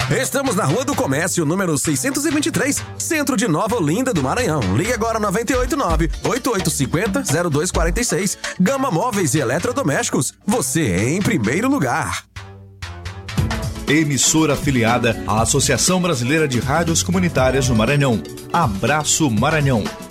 Estamos na Rua do Comércio, número 623, Centro de Nova Olinda do Maranhão. Ligue agora 989-8850-0246. Gama Móveis e Eletrodomésticos. Você em primeiro lugar. Emissora afiliada à Associação Brasileira de Rádios Comunitárias do Maranhão. Abraço Maranhão.